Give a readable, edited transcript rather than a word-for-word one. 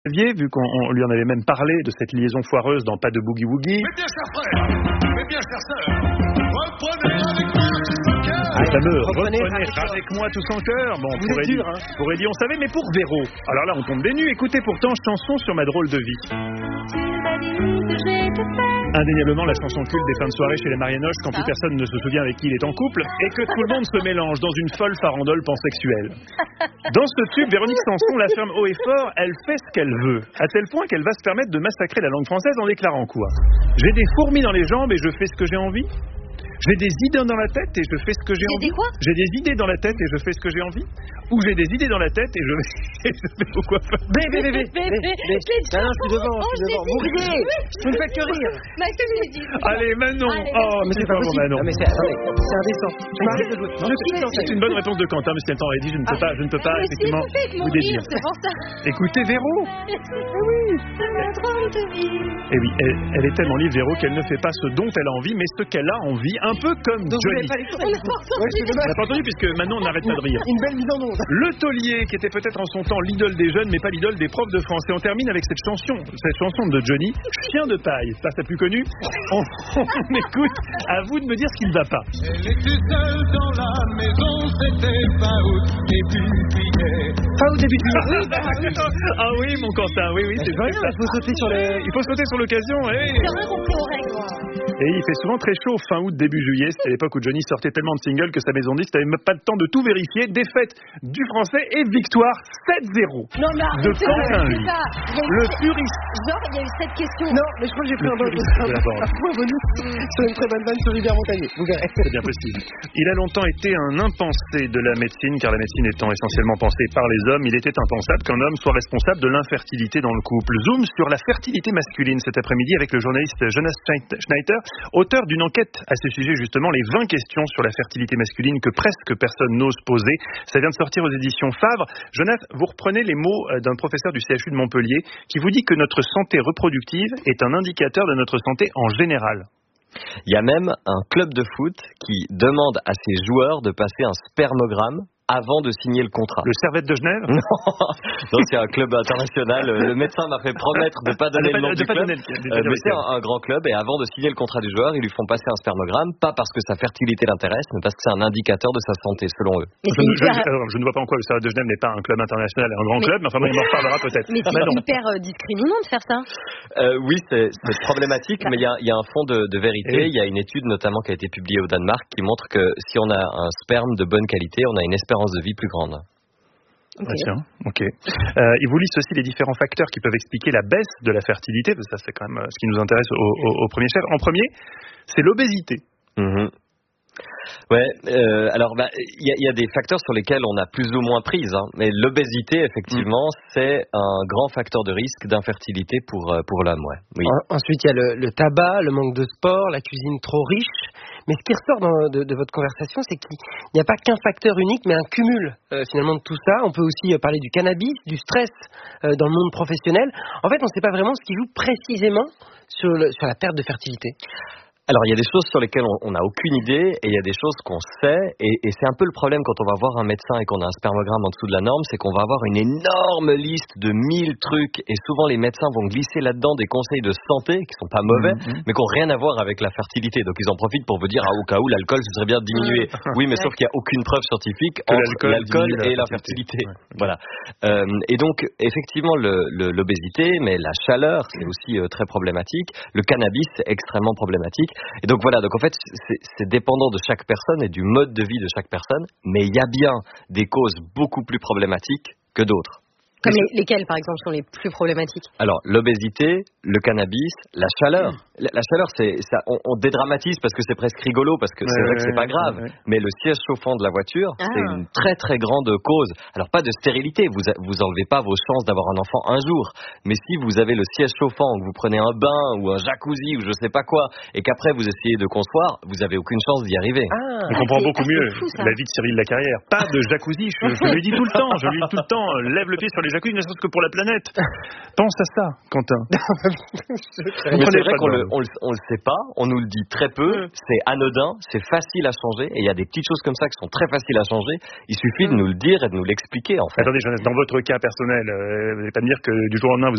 Vu qu'on lui en avait même parlé de cette liaison foireuse dans Pas de Boogie Woogie. Mes bien chers frères, mes bien chères sœurs, reprenez avec moi tout son cœur. Reprenez avec moi tout son cœur. Bon, pourrait dire on savait, mais pour Véro. Alors là, on tombe des nues. Écoutez pourtant Chanson sur ma drôle de vie. Indéniablement la chanson culte des fins de soirée chez les Marianoches quand plus personne ne se souvient avec qui il est en couple et que tout le monde se mélange dans une folle farandole pansexuelle. Dans ce tube, Véronique Sanson l'affirme haut et fort, elle fait ce qu'elle veut, à tel point qu'elle va se permettre de massacrer la langue française en déclarant quoi ? J'ai des fourmis dans les jambes et je fais ce que j'ai envie. J'ai des idées dans la tête et je fais ce que j'ai envie. J'ai des idées dans la tête et je fais ce que j'ai envie. Ou j'ai des idées dans la tête et je fais pourquoi pas. Non, je suis devant. Vous riez. Vous ne faites que rire. Allez, Manon. Oh, mais c'est pas bon, Manon. Mais c'est indécent. Je m'arrête de jouer. C'est une bonne réponse de Quentin, mais si elle t'aurait dit, je ne peux pas effectivement vous dédire. Écoutez, Véro. Et oui, elle est tellement libre, Véro, qu'elle ne fait pas ce dont elle a envie, mais ce qu'elle a envie. Un peu comme Johnny. On n'a pas entendu puisque maintenant on n'arrête pas de rire. Une belle mise en onde. Le taulier qui était peut-être en son temps l'idole des jeunes mais pas l'idole des profs de français. On termine avec cette chanson de Johnny, Chien de paille, ça c'est plus connu. On écoute, à vous de me dire ce qui ne va pas. Elle était seule dans la maison, c'était fin août, début juillet. Fin août, début juillet. Ah oui mon Quentin, oui, c'est vrai. Il faut sauter sur Il faut sauter sur l'occasion, oui. Et il fait souvent très chaud fin août, début juillet. C'était l'époque où Johnny sortait tellement de singles que sa maison de disques n'avait même pas le temps de tout vérifier. Défaite du français et victoire 7-0 de Quentin. Le puriste. Genre, il y a eu cette question. Non, mais je crois que j'ai pris un point bonus sur une très bonne vanne sur Rivière Montagnier. Vous verrez. C'est bien possible. Il a longtemps été un impensé de la médecine, car la médecine étant essentiellement pensée par les hommes, il était impensable qu'un homme soit responsable de l'infertilité dans le couple. Zoom sur la fertilité masculine cet après-midi avec le journaliste Jonas Schneider, auteur d'une enquête à ce sujet justement, les 20 questions sur la fertilité masculine que presque personne n'ose poser. Ça vient de sortir aux éditions Favre. Jonas, vous reprenez les mots d'un professeur du CHU de Montpellier qui vous dit que notre santé reproductive est un indicateur de notre santé en général. Il y a même un club de foot qui demande à ses joueurs de passer un spermogramme avant de signer le contrat. Le Servette de Genève ? Non, c'est un club international. Le médecin m'a fait promettre de ne pas donner le nom du club. Mais c'est un grand club et avant de signer le contrat du joueur, ils lui font passer un spermogramme, pas parce que sa fertilité l'intéresse, mais parce que c'est un indicateur de sa santé, selon eux. Je ne vois pas en quoi le Servette de Genève n'est pas un club international et un grand club, mais enfin, on en reparlera peut-être. Mais c'est hyper discriminant de faire ça. Oui, c'est problématique, mais il y a un fond de vérité. Il y a une étude notamment qui a été publiée au Danemark qui montre que si on a un sperme de bonne qualité, on a une espérance de vie plus grande. Okay. Ah tiens, ok. Il vous liste aussi les différents facteurs qui peuvent expliquer la baisse de la fertilité, parce que ça c'est quand même ce qui nous intéresse au premier chef. En premier, c'est l'obésité. Ouais, alors il y a des facteurs sur lesquels on a plus ou moins prise, hein, mais l'obésité effectivement c'est un grand facteur de risque d'infertilité pour l'homme, ouais. Oui. Ensuite il y a le tabac, le manque de sport, la cuisine trop riche. Mais ce qui ressort de votre conversation, c'est qu'il n'y a pas qu'un facteur unique, mais un cumul finalement de tout ça. On peut aussi parler du cannabis, du stress dans le monde professionnel. En fait, on ne sait pas vraiment ce qui joue précisément sur la perte de fertilité. Alors, il y a des choses sur lesquelles on n'a aucune idée et il y a des choses qu'on sait et c'est un peu le problème quand on va voir un médecin et qu'on a un spermogramme en dessous de la norme, c'est qu'on va avoir une énorme liste de 1000 trucs et souvent les médecins vont glisser là-dedans des conseils de santé qui sont pas mauvais mais qui n'ont rien à voir avec la fertilité. Donc, ils en profitent pour vous dire au cas où l'alcool, ce serait bien de diminuer. Oui, mais sauf qu'il n'y a aucune preuve scientifique entre l'alcool et la fertilité. Voilà. Et donc, effectivement, l'obésité, mais la chaleur, c'est aussi très problématique. Le cannabis, c'est extrêmement problématique. Et donc voilà, donc en fait c'est dépendant de chaque personne et du mode de vie de chaque personne, mais il y a bien des causes beaucoup plus problématiques que d'autres. Comme lesquelles, par exemple, sont les plus problématiques? Alors, l'obésité, le cannabis, la chaleur. La chaleur, on dédramatise parce que c'est presque rigolo, parce que c'est vrai que c'est pas grave. Mais le siège chauffant de la voiture, c'est une très très grande cause. Alors, pas de stérilité, vous enlevez pas vos chances d'avoir un enfant un jour. Mais si vous avez le siège chauffant, que vous prenez un bain ou un jacuzzi ou je sais pas quoi, et qu'après vous essayez de concevoir, vous avez aucune chance d'y arriver. On comprend beaucoup mieux la vie de Cyril Lacarrière. Pas de jacuzzi, je lui dis tout le temps, lève le pied sur les jacuzzi, ne serait-ce que pour la planète. Pense à ça, Quentin. Mais c'est vrai qu'on le sait pas, on nous le dit très peu, c'est anodin, c'est facile à changer, et il y a des petites choses comme ça qui sont très faciles à changer, il suffit de nous le dire et de nous l'expliquer en fait. Attendez, Jonas, dans votre cas personnel, vous n'allez pas me dire que du jour au lendemain, vous